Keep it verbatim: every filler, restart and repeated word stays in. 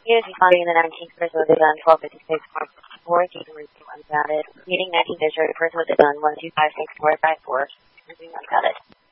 Years responding in the nineteenth, person with a gun, twelve fifty-six, four, keeping review unvalid. Meeting nineteen, there's a person with a gun, one two five six four five four, review unvalid.